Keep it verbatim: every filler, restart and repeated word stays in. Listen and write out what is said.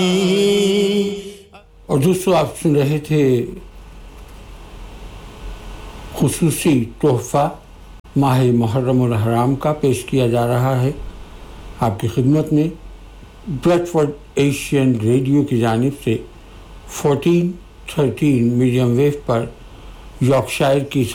और दोस्तों आप सुन रहे थे खुसूसी तोहफा माह मुहर्रम उल हराम का पेश किया जा रहा है आपकी खिदमत में ब्रैडफोर्ड एशियन रेडियो की जानिब से चौदह तेरह मीडियम वेव पर यॉर्कशायर की